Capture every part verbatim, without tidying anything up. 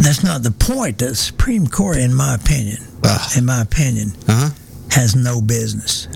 That's not the point. The Supreme Court, in my opinion, uh, in my opinion, uh-huh. has no business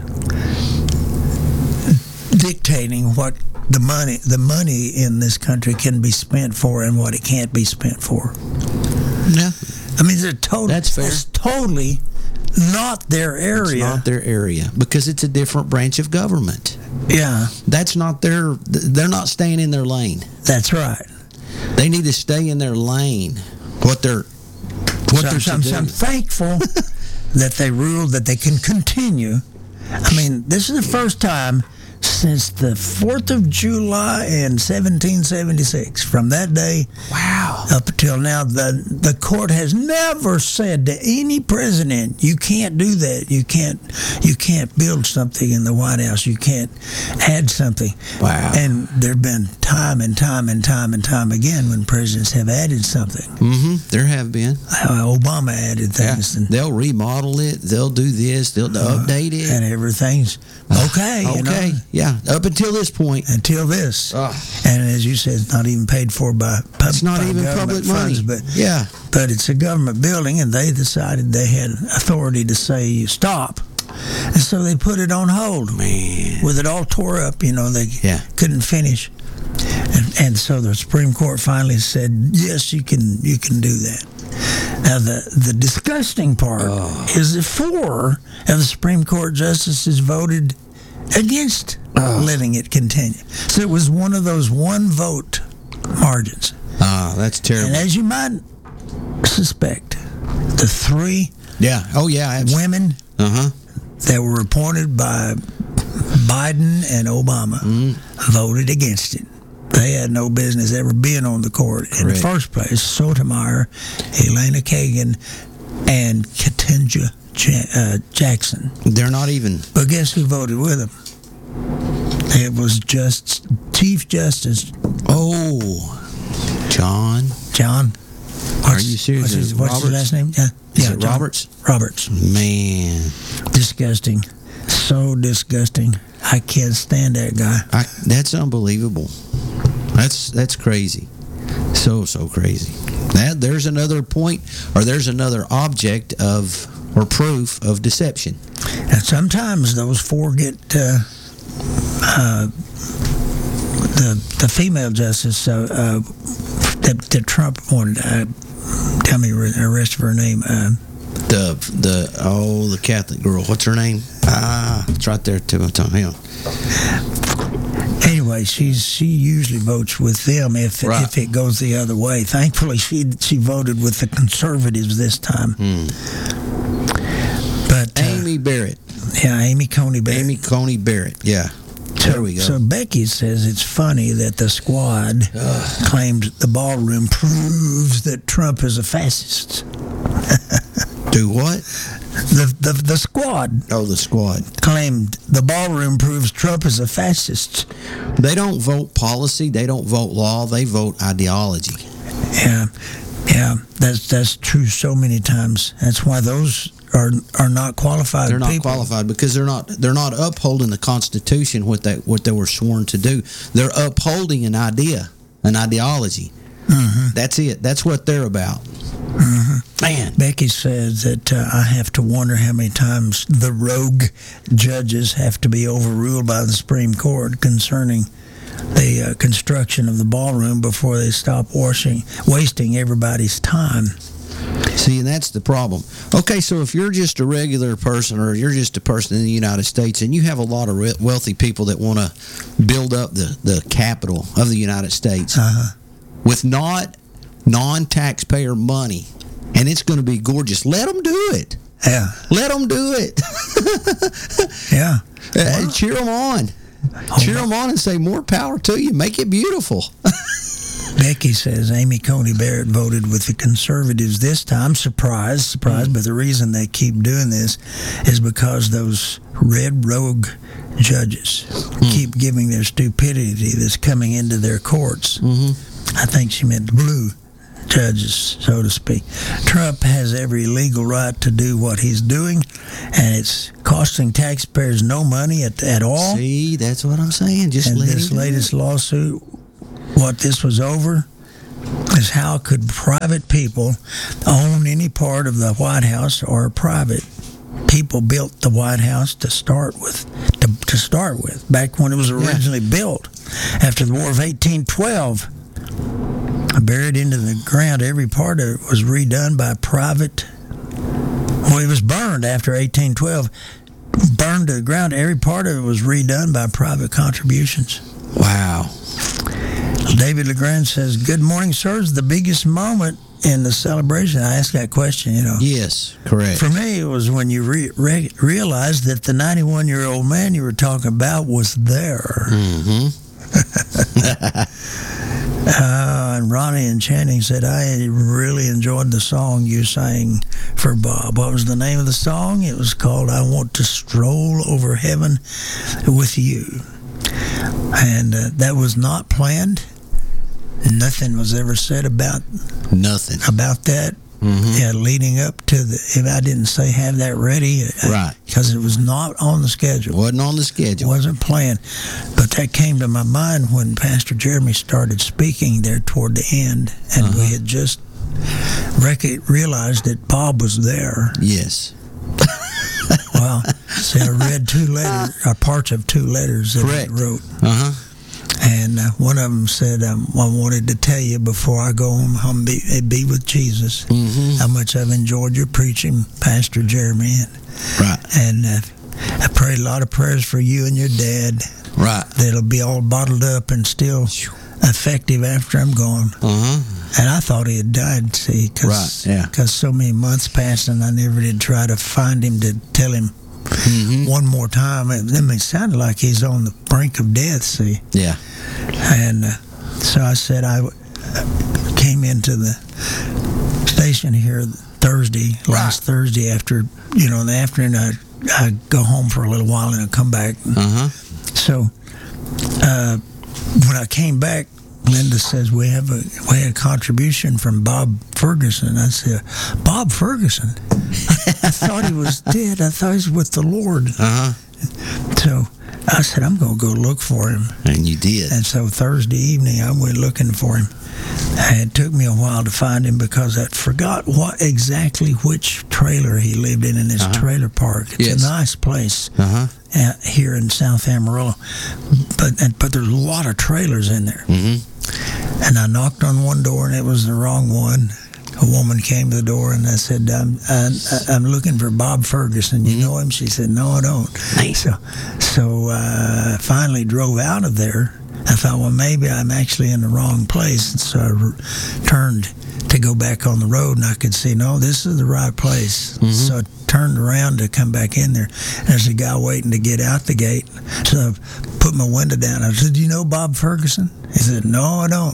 dictating what the money the money in this country can be spent for and what it can't be spent for. Yeah, I mean, they're totally that's fair. It's totally not their area. It's not their area because it's a different branch of government. Yeah, that's not their. They're not staying in their lane. That's right. They need to stay in their lane. What they're what so, they're so, so I'm thankful that they ruled that they can continue. I mean, this is the first time since the fourth of July in seventeen seventy-six. From that day wow. up until now, the the court has never said to any president, you can't do that. You can't you can't build something in the White House. You can't add something. Wow. And there have been time and time and time and time again when presidents have added something. Mm-hmm. There have been. Uh, Obama added things. Yeah. And, they'll remodel it. They'll do this. They'll uh, update it. And everything's okay. okay. You know? Yeah. Up until this point. Until this. Uh, and as you said, it's not even paid for by public It's not even public funds, money. But, yeah. but it's a government building, and they decided they had authority to say you stop. And so they put it on hold. Man. With it all tore up, you know, they yeah. couldn't finish. And, and so the Supreme Court finally said, yes, you can you can do that. Now, the, the disgusting part oh. is that four of the Supreme Court justices voted against oh. letting it continue. So it was one of those one-vote margins. Ah, oh, that's terrible. And as you might suspect, the three yeah. oh, yeah, absolutely. women uh-huh. that were appointed by Biden and Obama mm. voted against it. They had no business ever being on the court in Correct. the first place. Sotomayor, Elena Kagan, and Ketanji uh, Jackson. They're not even. But guess who voted with them? It was just Chief Justice. Oh, John. John. Are you serious? What's, his, what's his last name? Yeah, Is yeah, it John Roberts? Roberts. Man. Disgusting. So disgusting. I can't stand that guy. I, that's unbelievable. That's that's crazy. So, so crazy. That there's another point, or there's another object of, or proof of deception. And sometimes those four get, uh, uh, the the female justice uh, uh, that, that Trump wanted, uh, tell me the rest of her name. Uh, the, the, oh, the Catholic girl. What's her name? Ah, it's right there too. Yeah. Anyway, she's she usually votes with them if right. if it goes the other way. Thankfully, she she voted with the conservatives this time. Hmm. But uh, Amy Barrett, yeah, Amy Coney Barrett. Amy Coney Barrett, yeah. So, there we go. So Becky says it's funny that the squad Ugh. claimed the ballroom proves that Trump is a fascist. Do what? The, the the squad. Oh, the squad claimed the ballroom proves Trump is a fascist. They don't vote policy. They don't vote law. They vote ideology. Yeah, yeah, that's that's true so many times. That's why those are are not qualified. They're not people. qualified because they're not they're not upholding the Constitution. What they what they were sworn to do. They're upholding an idea, an ideology. Mm-hmm. That's it. That's what they're about. Mm-hmm. Man. Becky says that uh, I have to wonder how many times the rogue judges have to be overruled by the Supreme Court concerning the uh, construction of the ballroom before they stop washing, wasting everybody's time. See, and that's the problem. Okay, so if you're just a regular person or you're just a person in the United States and you have a lot of re- wealthy people that want to build up the, the capital of the United States uh-huh. with not non-taxpayer money, and it's going to be gorgeous. Let them do it. Yeah. Let them do it. yeah. Uh, well, cheer them on. Oh, cheer them on and say, more power to you. Make it beautiful. Becky says Amy Coney Barrett voted with the conservatives this time. Surprise, surprise. Mm-hmm. But the reason they keep doing this is because those red rogue judges mm-hmm. keep giving their stupidity that's coming into their courts. Mm-hmm. I think she meant blue judges, so to speak. Trump has every legal right to do what he's doing, and it's costing taxpayers no money at, at all. See, that's what I'm saying. Just and let this him latest lawsuit, what this was over, is how could private people own any part of the White House, or private people built the White House to start with, to, to start with, back when it was originally yeah. built after the War of eighteen twelve. Buried into the ground, every part of it was redone by private. Well, it was burned after eighteen twelve. Burned to the ground. Every part of it was redone by private contributions. Wow. David LeGrand says, "Good morning, sir. It's the biggest moment in the celebration." I asked that question, you know. Yes, correct. For me, it was when you re- re- realized that the ninety-one-year-old man you were talking about was there. Mm-hmm. uh, and Ronnie and Channing said, "I really enjoyed the song you sang for Bob." What was the name of the song? It was called "I Want to Stroll Over Heaven with You." And uh, that was not planned. Nothing was ever said about nothing about that. Mm-hmm. Yeah, leading up to the. If I didn't say have that ready, right? Because it was not on the schedule. wasn't on the schedule. Wasn't planned, but that came to my mind when Pastor Jeremy started speaking there toward the end, and uh-huh. we had just rec- realized that Bob was there. Yes. Well, see, I read two letters, or parts of two letters that Correct. he wrote. Uh huh. And uh, one of them said, um, "I wanted to tell you before I go home, home be, be with Jesus, mm-hmm. how much I've enjoyed your preaching, Pastor Jeremy." And, right. And uh, I prayed a lot of prayers for you and your dad. Right. That'll be all bottled up and still effective after I'm gone. Uh-huh. And I thought he had died, see, because right. yeah. so many months passed and I never did try to find him to tell him mm-hmm. one more time. It, I mean, it sounded like he's on the brink of death, see. Yeah. And uh, so I said I came into the station here Thursday, last right. Thursday after, you know, in the afternoon, I, I go home for a little while and I come back. Uh-huh. So uh, when I came back, Linda says, we have a we had a contribution from Bob Ferguson. I said, Bob Ferguson? I thought he was dead. I thought he was with the Lord. Uh-huh. So I said, I'm going to go look for him. And you did. And so Thursday evening, I went looking for him. And it took me a while to find him because I forgot what exactly which trailer he lived in in his uh-huh. trailer park. It's yes. a nice place uh-huh. uh, here in South Amarillo. But and, but there's a lot of trailers in there. Mm-hmm. And I knocked on one door, and it was the wrong one. A woman came to the door, and I said, I'm, I, I'm looking for Bob Ferguson. You mm-hmm. know him? She said, no, I don't. Nice. So, so uh, I finally drove out of there. I thought, well, maybe I'm actually in the wrong place. And so I re- turned to go back on the road, and I could see, no, this is the right place. Mm-hmm. So I turned around to come back in there. And there's a guy waiting to get out the gate. So I put my window down. I said, do you know Bob Ferguson? He said, no, I don't.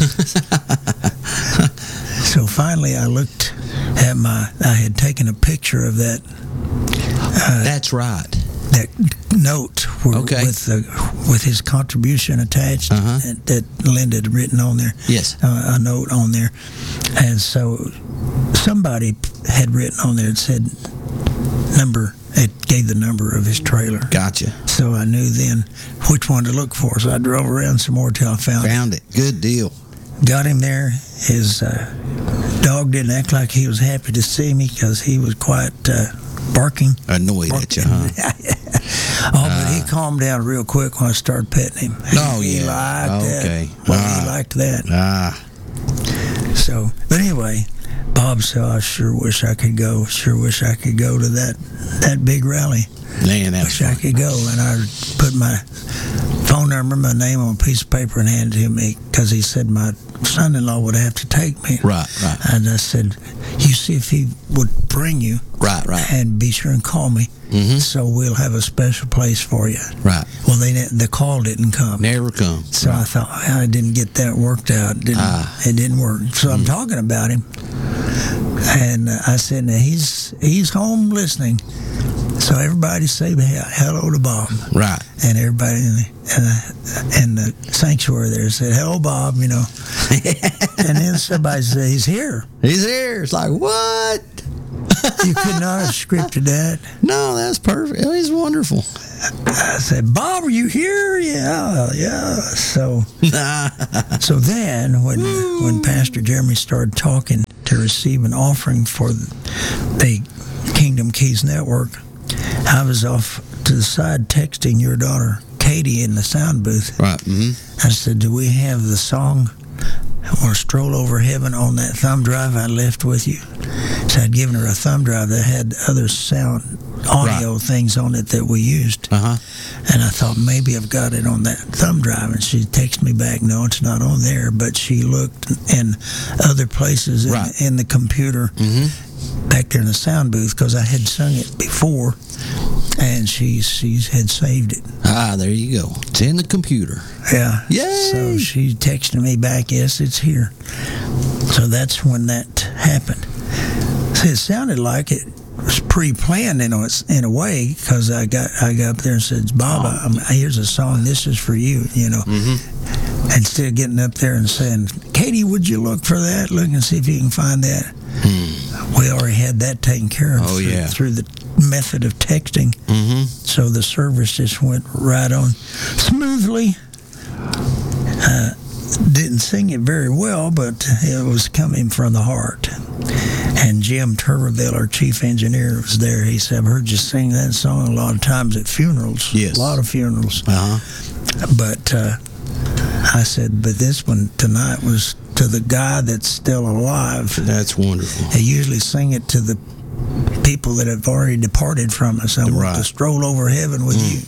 So finally I looked at my, I had taken a picture of that. Uh, That's right. That note where, okay. with the, with his contribution attached uh-huh. that, that Linda had written on there. Yes. Uh, a note on there. And so somebody had written on there, it said number, it gave the number of his trailer. Gotcha. So I knew then which one to look for. So I drove around some more till I found, found it. it. Good deal. Got him there. His uh, dog didn't act like he was happy to see me because he was quite uh, barking. Annoyed barking. at you, huh? Oh, but he calmed down real quick when I started petting him. Oh, he yeah. liked okay. that. Well, ah. he liked that. Ah. So, but anyway, Bob said, I sure wish I could go. Sure wish I could go to that, that big rally. Man, that wish I could go. And I put my phone number, my name on a piece of paper and handed it to me because he said my son-in-law would have to take me. Right, right. And I said, you see if he would bring you. Right, right. And be sure and call me. Mm-hmm. So we'll have a special place for you. Right. Well, they the call didn't come. Never come. So right. I thought I didn't get that worked out. Didn't, ah. It didn't work. So mm-hmm. I'm talking about him. And uh, I said, now he's he's home listening. So everybody say hello to Bob. Right. And everybody in the, in the, in the sanctuary there said, hello, Bob, you know. And then somebody said, he's here. He's here. It's like, what? You could not have scripted that. No, that's perfect. He's wonderful. I said, Bob, are you here? Yeah, yeah. So, so then when when Pastor Jeremy started talking to receive an offering for the Kingdom Keys Network, I was off to the side texting your daughter Katie in the sound booth. Right. Mm-hmm. I said, do we have the song or Stroll Over Heaven on that thumb drive I left with you? So I'd given her a thumb drive that had other sound audio right. things on it that we used. Uh-huh. And I thought maybe I've got it on that thumb drive. And she texted me back, no, it's not on there. But she looked in other places in, right. in the computer mm-hmm. back there in the sound booth because I had sung it before. And she, she had saved it. Ah, there you go. It's in the computer. Yeah. Yay! So she texted me back, yes, it's here. So that's when that happened. See, it sounded like it was pre-planned in a, in a way because I got I got up there and said, Bob, oh. I, here's a song, this is for you, you know. Mm-hmm. Instead of getting up there and saying, Katie, would you look for that? Look and see if you can find that. Hmm. We already had that taken care of oh, through, yeah. through the method of texting. Mm-hmm. So the service just went right on smoothly. Uh, didn't sing it very well, but it was coming from the heart. And Jim Turberville, our chief engineer, was there. He said, I've heard you sing that song a lot of times at funerals. Yes. A lot of funerals. Uh-huh. But uh, I said, but this one tonight was to the guy that's still alive. That's wonderful. They usually sing it to the people that have already departed from us. I right. want to stroll over heaven with mm. you.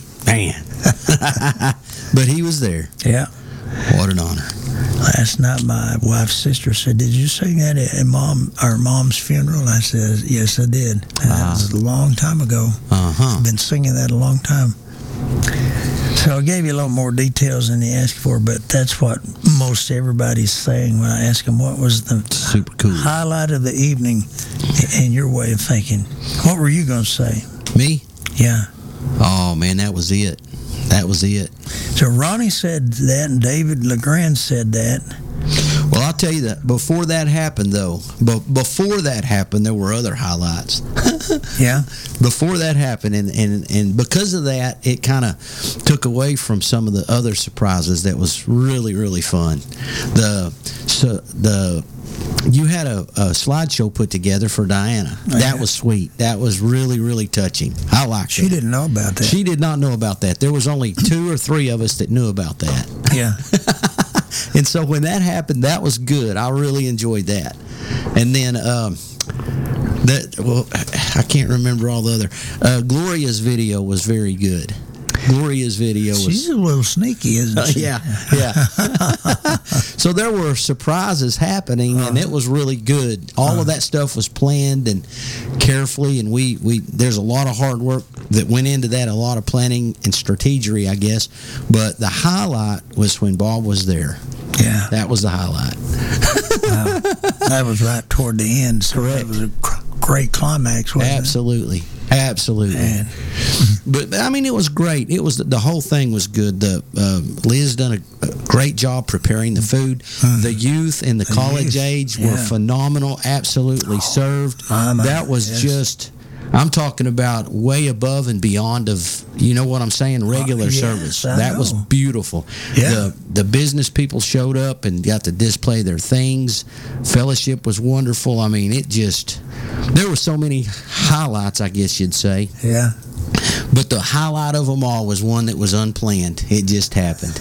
Man. But he was there. Yeah. What an honor. Last night, my wife's sister said, did you sing that at mom, our mom's funeral? I said, yes, I did. And uh-huh. That was a long time ago. Uh-huh. I've been singing that a long time. So I gave you a little more details than you asked for, but that's what most everybody's saying when I ask them what was the super cool highlight of the evening in your way of thinking. What were you going to say? Me? Yeah. Oh, man, that was it. That was it. So Ronnie said that, and David LeGrand said that. Well, I'll tell you that before that happened, though, but before that happened, there were other highlights. Yeah. Before that happened, and, and, and because of that, it kind of took away from some of the other surprises that was really, really fun. The so the you had a, a slideshow put together for Diana. Yeah. That was sweet. That was really, really touching. I liked it. She didn't know about that. She did not know about that. There was only two or three of us that knew about that. Yeah. And so when that happened, that was good. I really enjoyed that. And then um, that well, I can't remember all the other. Uh, Gloria's video was very good. Gloria's video was. She's a little sneaky, isn't she? Uh, yeah, yeah. So there were surprises happening, and it was really good. All uh, of that stuff was planned and carefully, and we, we there's a lot of hard work that went into that, a lot of planning and strategery, I guess. But the highlight was when Bob was there. Yeah, that was the highlight. uh, that was right toward the end. So correct. That was a great climax, wasn't Absolutely. it? Absolutely. Man. But I mean, it was great. It was the whole thing was good. The um, Liz done a, a great job preparing the food. Uh, the youth and the, the college youth. age yeah. were phenomenal. Absolutely oh, served. Um, that was yes. just. I'm talking about way above and beyond of, you know what I'm saying, regular uh, yes, service. I that know. was beautiful. Yeah. The the business people showed up and got to display their things. Fellowship was wonderful. I mean, it just, there were so many highlights, I guess you'd say. Yeah. But the highlight of them all was one that was unplanned. It just happened.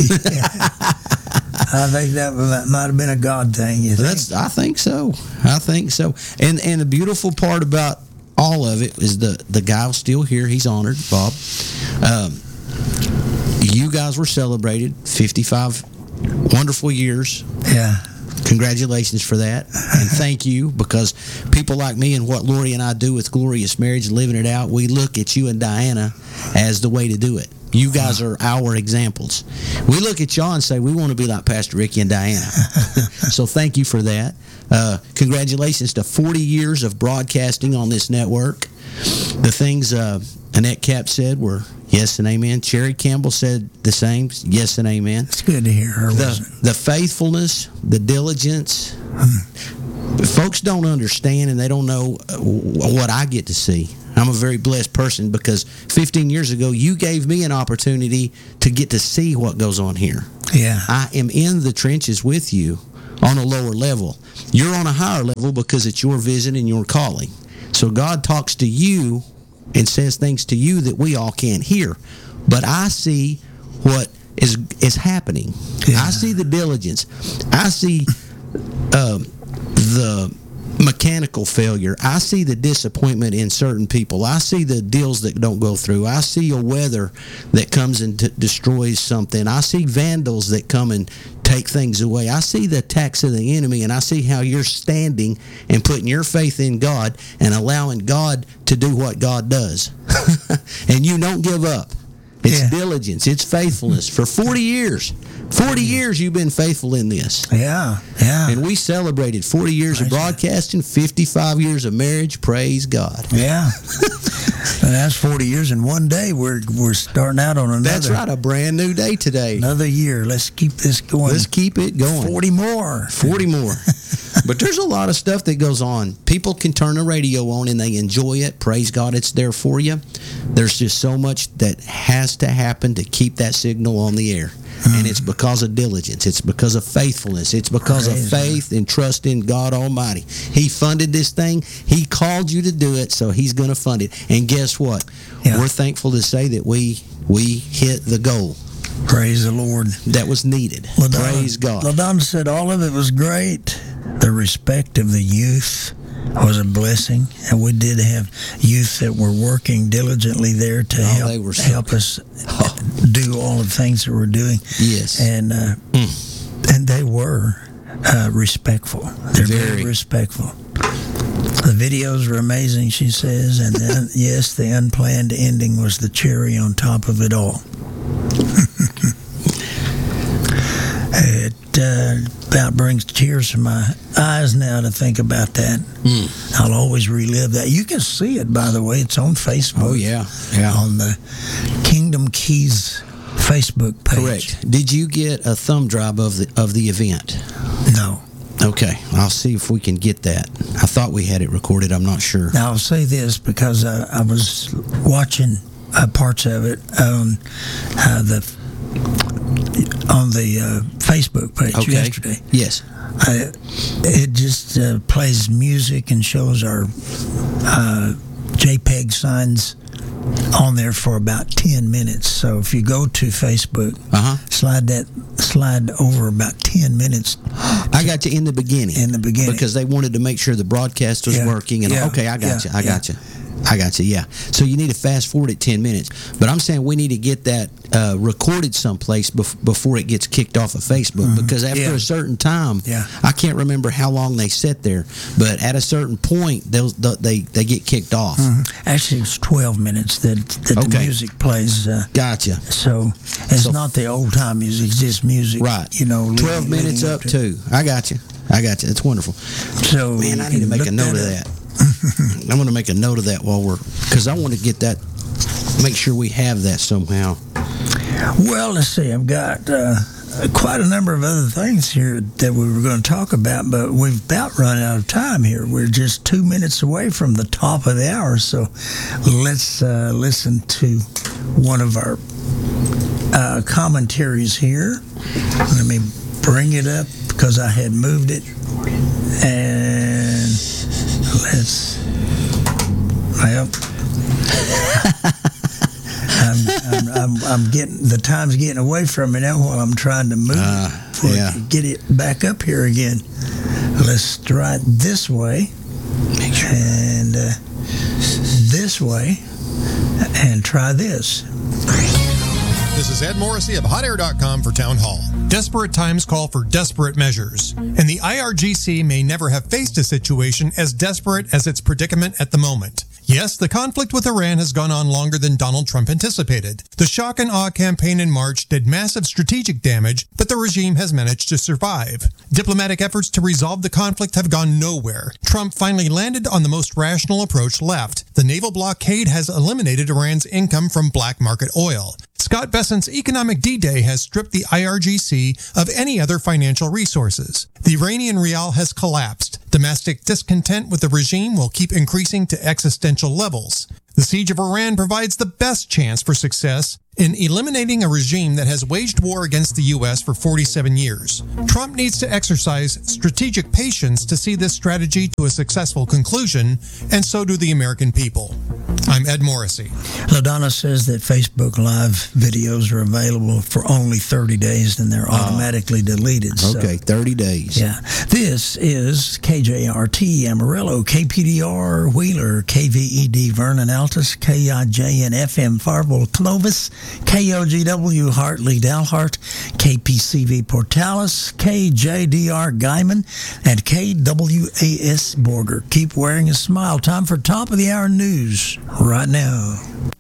I think that might have been a God thing. You think? That's. I think so. I think so. And and the beautiful part about all of it is the the guy's still here. He's honored, Bob. Um, you guys were celebrated fifty-five wonderful years. Yeah. Congratulations for that, and thank you, because people like me and what Lori and I do with Glorious Marriage and living it out, we look at you and Diana as the way to do it. You guys are our examples. We look at y'all and say, we want to be like Pastor Ricky and Diana. So thank you for that. Uh, congratulations to forty years of broadcasting on this network. The things uh, Annette Cap said were yes and amen. Cherry Campbell said the same, yes and amen. It's good to hear her. The, the faithfulness, the diligence. Hmm. Folks don't understand, and they don't know what I get to see I'm a very blessed person because fifteen years ago, you gave me an opportunity to get to see what goes on here. Yeah. I am in the trenches with you on a lower level. You're on a higher level because it's your vision and your calling. So God talks to you and says things to you that we all can't hear. But I see what is is happening. Yeah. I see the diligence. I see um, the mechanical failure. I see the disappointment in certain people. I see the deals that don't go through. I see a weather that comes and t- destroys something. I see vandals that come and take things away. I see the attacks of the enemy, and I see how you're standing and putting your faith in God and allowing God to do what God does. And you don't give up. It's yeah. diligence. It's faithfulness. For forty years. forty years you've been faithful in this. Yeah, yeah. And we celebrated forty years Praise of broadcasting, fifty-five years of marriage. Praise God. Yeah. And that's forty years in one day. We're we're starting out on another. That's right, a brand new day today. Another year. Let's keep this going. Let's keep it going. forty more. forty more. But there's a lot of stuff that goes on. People can turn the radio on and they enjoy it. Praise God, it's there for you. There's just so much that has to happen to keep that signal on the air. Mm. And it's because of diligence. It's because of faithfulness. It's because Praise of faith God. And trust in God Almighty. He funded this thing. He called you to do it, so He's going to fund it. And guess what? Yeah. We're thankful to say that we we hit the goal. Praise the Lord. That was needed. LaDonna, Praise God. LaDonna said all of it was great. The respect of the youth was a blessing, and we did have youth that were working diligently there to oh, help they were so help us oh. do all the things that we're doing. Yes, and uh, mm. and they were uh, respectful. They're very. very respectful. The videos were amazing, she says, and then, yes, the unplanned ending was the cherry on top of it all. It uh, about brings tears to my eyes now to think about that. Mm. I'll always relive that. You can see it, by the way. It's on Facebook. Oh, yeah. yeah. On the Kingdom Keys Facebook page. Correct. Did you get a thumb drive of the of the event? No. Okay. I'll see if we can get that. I thought we had it recorded. I'm not sure. Now, I'll say this because I, I was watching uh, parts of it on uh, the on the uh, Facebook page okay. yesterday. Yes. I, it just uh, plays music and shows our uh, JPEG signs on there for about ten minutes. So if you go to Facebook, uh-huh. slide that slide over about ten minutes. I got you in the beginning. In the beginning. Because they wanted to make sure the broadcast was yeah. working. And yeah. Okay, I got yeah. you. I got yeah. you. I got you, yeah. So you need to fast forward at ten minutes. But I'm saying we need to get that uh, recorded someplace bef- before it gets kicked off of Facebook. Mm-hmm. Because after yeah. a certain time, yeah. I can't remember how long they sit there, but at a certain point, they'll, they they get kicked off. Mm-hmm. Actually, it's twelve minutes that, that okay. the music plays. Uh, gotcha. So it's so, not the old-time music, it's just music. Right. You know, twelve leading, minutes leading up, up to. to. I got you. I got you. It's wonderful. So Man, I need to make a note that of that. I'm going to make a note of that while we're, because I want to get that, make sure we have that somehow. Well, let's see. I've got uh, quite a number of other things here that we were going to talk about, but we've about run out of time here. We're just two minutes away from the top of the hour, so let's uh, listen to one of our uh, commentaries here. Let me bring it up because I had moved it, and let's, well, I'm, I'm, I'm, I'm getting, the time's getting away from me now while I'm trying to move uh, it before yeah. I can get it back up here again. Let's try it this way, Make sure. and uh, this way, and try this. This is Ed Morrissey of hot air dot com for Town Hall. Desperate times call for desperate measures, and the I R G C may never have faced a situation as desperate as its predicament at the moment. Yes, the conflict with Iran has gone on longer than Donald Trump anticipated. The shock and awe campaign in March did massive strategic damage, but the regime has managed to survive. Diplomatic efforts to resolve the conflict have gone nowhere. Trump finally landed on the most rational approach left. The naval blockade has eliminated Iran's income from black market oil. Scott Bessent's economic D-Day has stripped the I R G C of any other financial resources. The Iranian rial has collapsed. Domestic discontent with the regime will keep increasing to existential levels. The siege of Iran provides the best chance for success in eliminating a regime that has waged war against the U S for forty-seven years. Trump needs to exercise strategic patience to see this strategy to a successful conclusion, and so do the American people. I'm Ed Morrissey. LaDonna says that Facebook Live videos are available for only thirty days, and they're automatically uh, deleted. So, okay, thirty days. Yeah. This is K J R T Amarillo, K P D R Wheeler, K V E D Vernon Altus, K I J N F M Farville Clovis, K O G W Hartley Dalhart, K P C V Portales, K J D R Guyman, and K W A S Borger. Keep wearing a smile. Time for top of the hour news right now.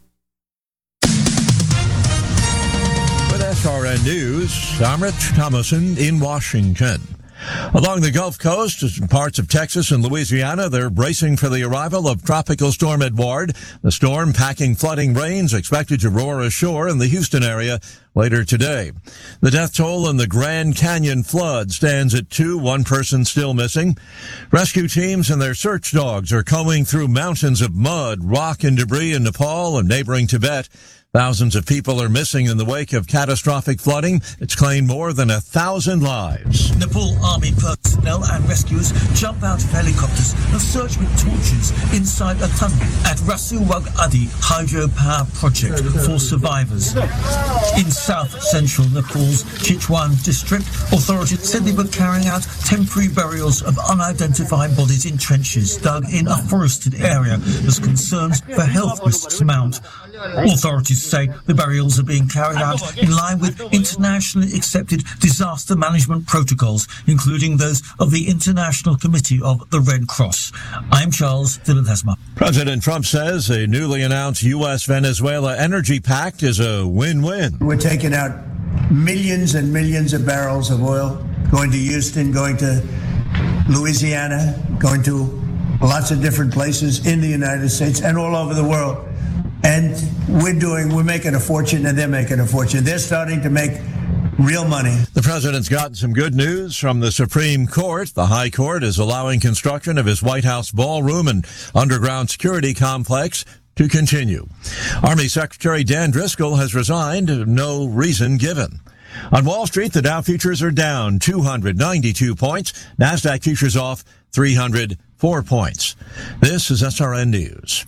With S R N News, I'm Rich Thomason in Washington. Along the Gulf Coast and parts of Texas and Louisiana, they're bracing for the arrival of Tropical Storm Edouard. The storm packing flooding rains expected to roar ashore in the Houston area later today. The death toll in the Grand Canyon flood stands at two, one person still missing. Rescue teams and their search dogs are combing through mountains of mud, rock, and debris in Nepal and neighboring Tibet. Thousands of people are missing in the wake of catastrophic flooding. It's claimed more than a thousand lives. Nepal Army personnel and rescuers jump out of helicopters and search with torches inside a tunnel at Rasul Wag Adi hydropower project for survivors. In south-central Nepal's Chitwan district, authorities said they were carrying out temporary burials of unidentified bodies in trenches dug in a forested area as concerns for health risks mount. Authorities say the burials are being carried out in line with internationally accepted disaster management protocols, including those of the International Committee of the Red Cross. I'm Charles Dillon-Hesma. President Trump says a newly announced U S Venezuela energy pact is a win-win. We're taking out millions and millions of barrels of oil, going to Houston, going to Louisiana, going to lots of different places in the United States and all over the world. And we're doing, we're making a fortune, and they're making a fortune. They're starting to make real money. The president's gotten some good news from the Supreme Court. The High Court is allowing construction of his White House ballroom and underground security complex to continue. Army Secretary Dan Driscoll has resigned, no reason given. On Wall Street, the Dow futures are down two hundred ninety-two points. NASDAQ futures off three hundred four points. This is S R N News.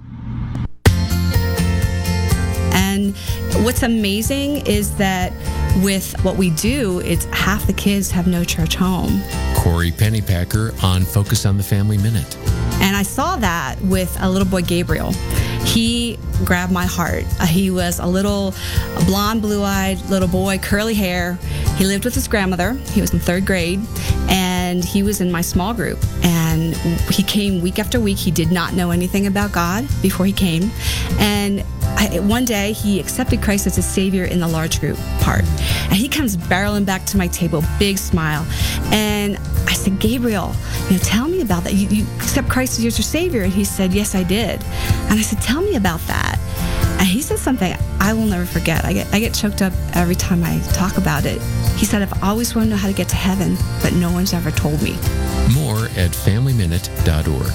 And what's amazing is that with what we do, it's half the kids have no church home. Corey Pennypacker on Focus on the Family Minute. And I saw that with a little boy, Gabriel. He grabbed my heart. Uh, he was a little a blonde, blue-eyed little boy, curly hair. He lived with his grandmother. He was in third grade, and he was in my small group. And he came week after week. He did not know anything about God before he came. And I, one day, he accepted Christ as his Savior in the large group part. And he comes barreling back to my table, big smile. And I said, Gabriel, you know, tell me about that. You, you accept Christ as your Savior? And he said, yes, I did. And I said, tell me about that. And he said something I will never forget. I get I get choked up every time I talk about it. He said, I've always wanted to know how to get to heaven, but no one's ever told me. More at family minute dot org.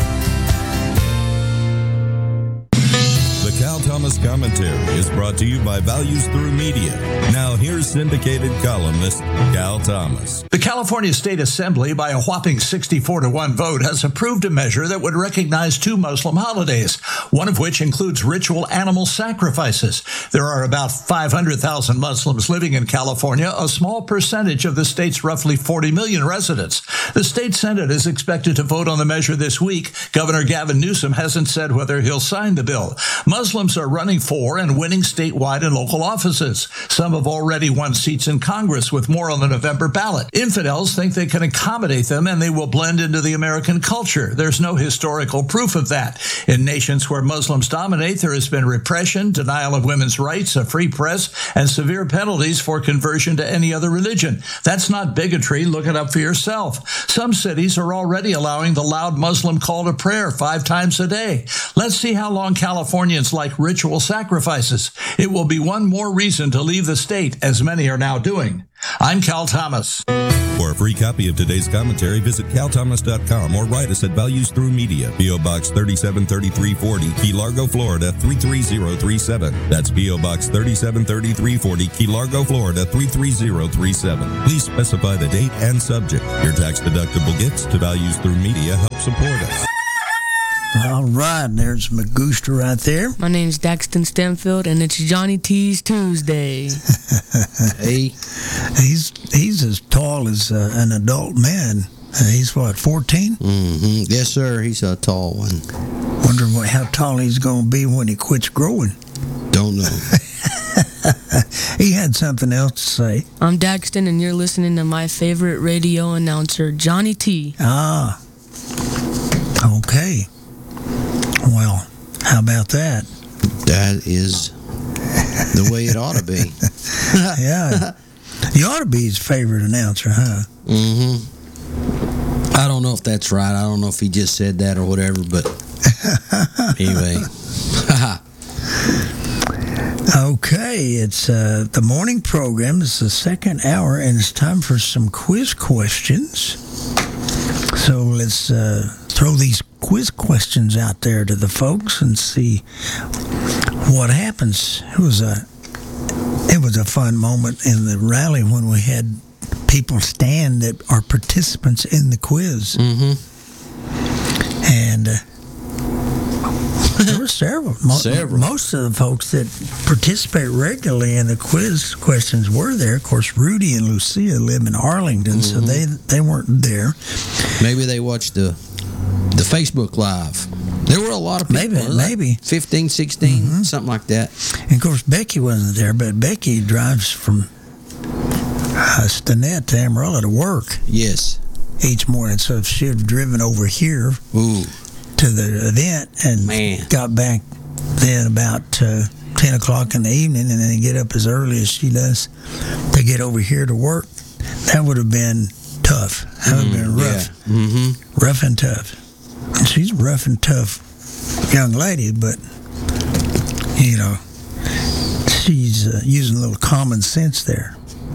The Cal Thomas Commentary is brought to you by Values Through Media. Now here's syndicated columnist Cal Thomas. The California State Assembly, by a whopping sixty-four to one vote, has approved a measure that would recognize two Muslim holidays, one of which includes ritual animal sacrifices. There are about five hundred thousand Muslims living in California, a small percentage of the state's roughly forty million residents. The state Senate is expected to vote on the measure this week. Governor Gavin Newsom hasn't said whether he'll sign the bill. Muslims are running for and winning statewide and local offices. Some have already won seats in Congress, with more on the November ballot. Infidels think they can accommodate them and they will blend into the American culture. There's no historical proof of that. In nations where Muslims dominate, there has been repression, denial of women's rights, a free press, and severe penalties for conversion to any other religion. That's not bigotry. Look it up for yourself. Some cities are already allowing the loud Muslim call to prayer five times a day. Let's see how long Californians like ritual sacrifices. It will be one more reason to leave the state, as many are now doing. I'm Cal Thomas. For a free copy of today's commentary, visit cal thomas dot com or write us at Values Through Media, P O. Box thirty-seven thirty-three forty, Key Largo, Florida three three zero three seven. That's P O. Box thirty-seven thirty-three forty, Key Largo, Florida three three zero three seven. Please specify the date and subject. Your tax-deductible gifts to Values Through Media help support us. All right, there's Magooster right there. My name's Daxton Stanfield, and it's Johnny T's Tuesday. Hey, he's he's as tall as uh, an adult man. Uh, he's what, fourteen? Mm-hmm. Yes, sir. He's a tall one. Wonder what, how tall he's going to be when he quits growing. Don't know. He had something else to say. I'm Daxton, and you're listening to my favorite radio announcer, Johnny T. Ah, okay. Well, how about that? That is the way it ought to be. Yeah. You ought to be his favorite announcer, huh? Mm-hmm. I don't know if that's right. I don't know if he just said that or whatever, but anyway. Okay, it's uh, the morning program. It's the second hour, and it's time for some quiz questions. So let's uh, throw these quiz questions out there to the folks and see what happens. It was a it was a fun moment in the rally when we had people stand that are participants in the quiz. Mm-hmm. And uh, there were several. Mo- several. Most of the folks that participate regularly in the quiz questions were there. Of course, Rudy and Lucia live in Arlington, mm-hmm. so they they weren't there. Maybe they watched the the Facebook Live. There were a lot of people. Maybe, maybe. fifteen, sixteen, mm-hmm. something like that. And of course, Becky wasn't there, but Becky drives from uh, Stinnett to Amarillo to work. Yes. Each morning. So if she had driven over here Ooh. to the event and Man. got back then about uh, ten o'clock in the evening and then get up as early as she does to get over here to work, that would have been tough. That would have been rough. Yeah. Mm-hmm. Rough and tough. And she's a rough and tough young lady, but, you know, she's uh, using a little common sense there.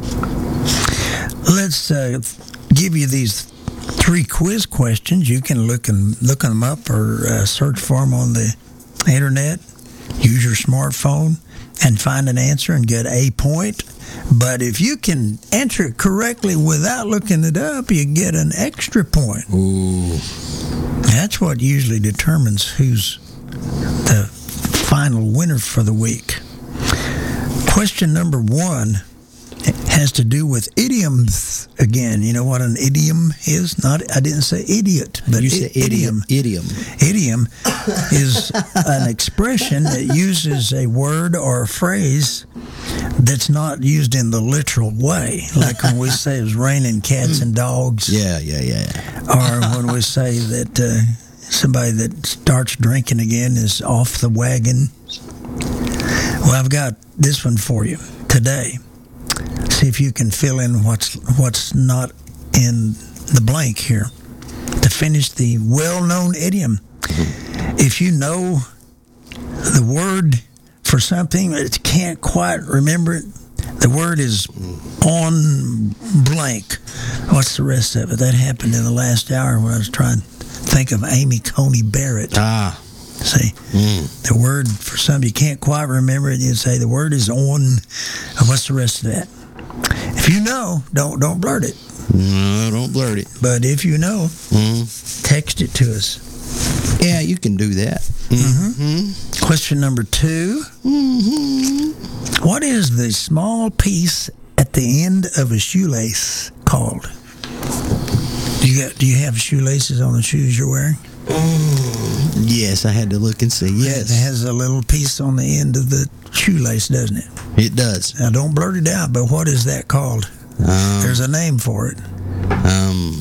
Let's uh, give you these three quiz questions. You can look and look them up or uh, search for them on the internet. Use your smartphone and find an answer and get a point. But if you can answer it correctly without looking it up, you get an extra point. Ooh. That's what usually determines who's the final winner for the week. Question number one has to do with idioms again. You know what an idiom is? Not, I didn't say idiot, but you said I- idiom. Idiom. Idiom is an expression that uses a word or a phrase that's not used in the literal way. Like when we say it's raining cats and dogs. Yeah, yeah, yeah. Or when we say that uh, somebody that starts drinking again is off the wagon. Well, I've got this one for you today. See if you can fill in what's what's not in the blank here. To finish the well-known idiom. If you know the word for something that can't quite remember it, the word is on blank. What's the rest of it? That happened in the last hour when I was trying to think of Amy Coney Barrett. Ah. See, mm. the word for something you can't quite remember it, you say the word is on. What's the rest of that? If you know, don't don't blurt it. No, don't blurt it. But if you know, mm. text it to us. Yeah, you can do that. Mm-hmm. Question number two. Mm-hmm. What is the small piece at the end of a shoelace called? Do you got? Do you have shoelaces on the shoes you're wearing? Mm, yes, I had to look and see. Yes. It has a little piece on the end of the shoelace, doesn't it? It does. Now, don't blurt it out, but what is that called? Um, There's a name for it. Um.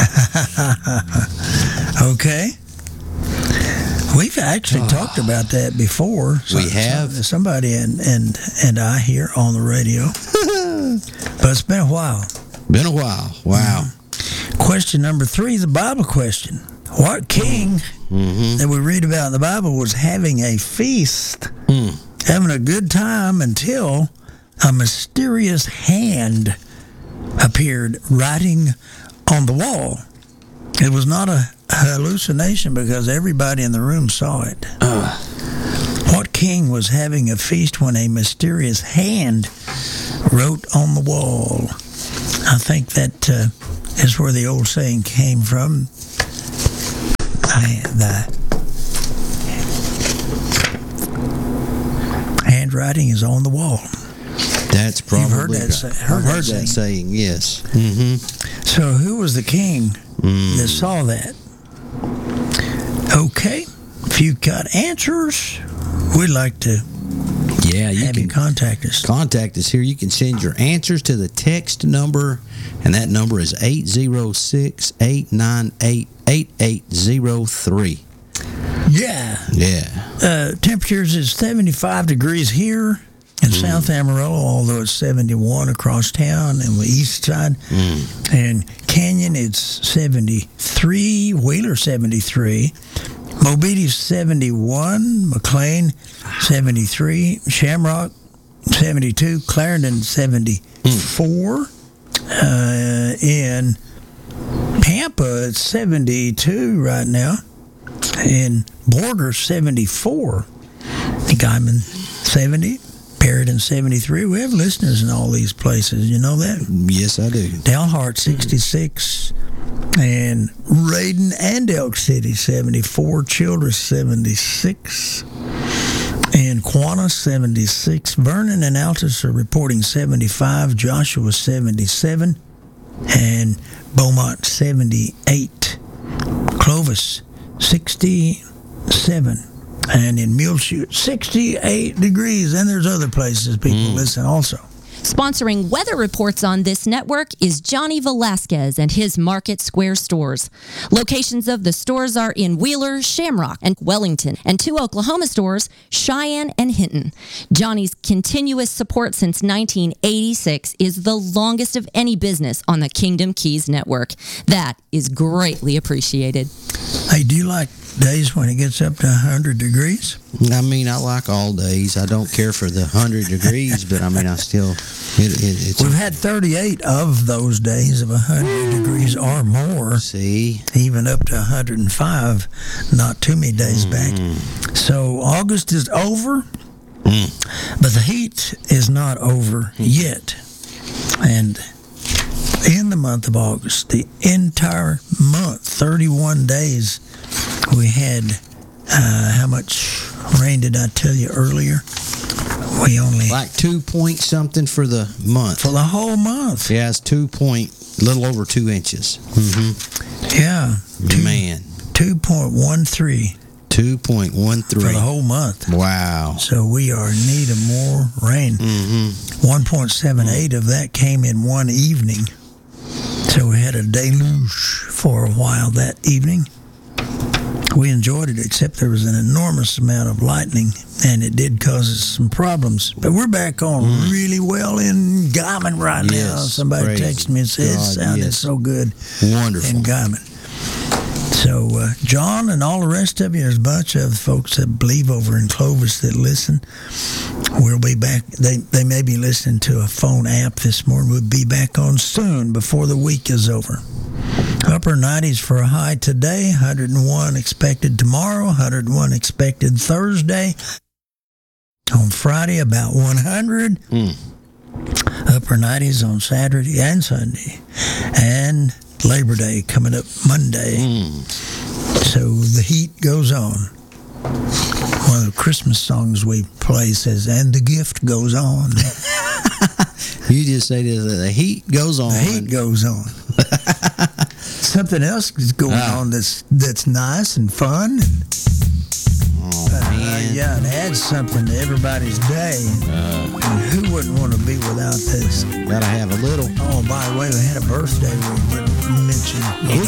Okay. We've actually oh. talked about that before. So, we have. So, somebody and, and, and I here on the radio. But it's been a while. Been a while. Wow. Mm-hmm. Question number three, the Bible question. What king mm-hmm. that we read about in the Bible was having a feast, mm. having a good time until a mysterious hand appeared writing on the wall. It was not a hallucination because everybody in the room saw it. Uh. What king was having a feast when a mysterious hand wrote on the wall? I think that uh, is where the old saying came from. I, the handwriting is on the wall. That's probably You've heard that, right. say, heard I've that heard saying. that saying, yes. Mm-hmm. So who was the king Mm. that saw that? Okay, if you've got answers, we'd like to Yeah, you have can you contact us. contact us here. You can send your answers to the text number, and that number is eight zero six, eight nine eight, eight eight zero three. Yeah. Yeah. Uh, temperatures is seventy-five degrees here in Mm. South Amarillo, although it's seventy-one across town and the east side. Mm. And Canyon, it's seventy-three. Wheeler, seventy-three. Mobeetie, seventy-one. McLean, seventy-three. Shamrock, seventy-two. Clarendon, seventy-four. Uh, in Pampa, it's seventy-two right now. In Borger, seventy-four. Guyman, seventy. Perryton, seventy-three. We have listeners in all these places. You know that? Yes, I do. Dalhart, sixty-six. And Raiden and Elk City, seventy-four. Childress, seventy-six. And Quanah, seventy-six. Vernon and Altus are reporting seventy-five. Joshua, seventy-seven. And Beaumont, seventy-eight. Clovis, sixty-seven. And in Muleshoot, sixty-eight degrees. And there's other places people mm. listen also. Sponsoring weather reports on this network is Johnny Velasquez and his Market Square stores. Locations of the stores are in Wheeler, Shamrock, and Wellington, and two Oklahoma stores, Cheyenne and Hinton. Johnny's continuous support since nineteen eighty-six is the longest of any business on the Kingdom Keys network. That is greatly appreciated. Hey, do you like days when it gets up to one hundred degrees? I mean, I like all days. I don't care for the one hundred degrees, but I mean, I still... It, it, it's We've had thirty-eight of those days of one hundred degrees or more. See? Even up to one hundred five not too many days mm-hmm. back. So August is over, mm. but the heat is not over mm. yet. And in the month of August, the entire month, thirty-one days, we had, uh, how much rain did I tell you earlier? We only... Like two point something for the month. For the whole month. Yeah, it's two point, little over two inches. Mm-hmm. Yeah. Two, Man. two point one three. two point one three. For the whole month. Wow. So we are in need of more rain. Mm-hmm. one point seven eight of that came in one evening. So we had a deluge for a while that evening. We enjoyed it, except there was an enormous amount of lightning, and it did cause us some problems. But we're back on mm. really well in Guyman right yes, now. Somebody texted me and said it sounded yes. so good Wonderful. in Guyman. So, uh, John and all the rest of you, there's a bunch of folks that believe over in Clovis that listen. We'll be back. They they may be listening to a phone app this morning. We'll be back on soon before the week is over. Upper nineties for a high today, one hundred one expected tomorrow, one hundred one expected Thursday. On Friday, about one hundred. Mm. Upper nineties on Saturday and Sunday. And Labor Day coming up Monday. Mm. So the heat goes on. One of the Christmas songs we play says, and the gift goes on. You just say that the heat goes on. The heat goes on. Something else is going ah. on that's that's nice and fun. And, oh, uh, man. Yeah, it adds something to everybody's day. Uh, and who wouldn't want to be without this? Gotta have a little. Oh, by the way, we had a birthday we didn't mention.